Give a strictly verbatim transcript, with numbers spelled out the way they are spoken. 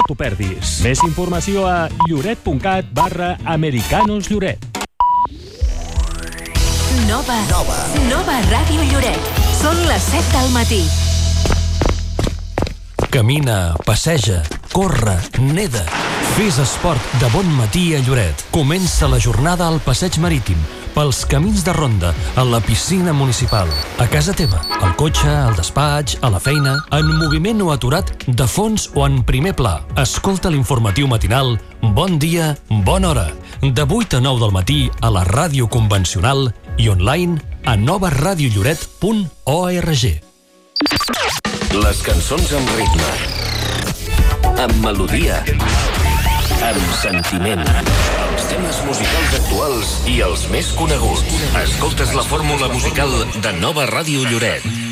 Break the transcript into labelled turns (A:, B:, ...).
A: t'ho perdis. Més informació a lloret.cat barra americanos lloret.
B: Nova. Nova. Nova Ràdio Lloret. Són les set del matí.
C: Camina, passeja, corre, neda. Fes esport de bon matí a Lloret. Comença la jornada al passeig marítim, pels camins de ronda, a la piscina municipal, a casa teva, al cotxe, al despatx, a la feina, en moviment o aturat, de fons o en primer pla. Escolta l'informatiu matinal Bon dia, bona hora, de vuit a nou del matí a la ràdio convencional i online a nova radio lloret punt org.
D: Les cançons amb ritme, amb melodia, amb sentiment, els temes musicals actuals i els més coneguts. Escoltes la fórmula musical de Nova Ràdio Lloret.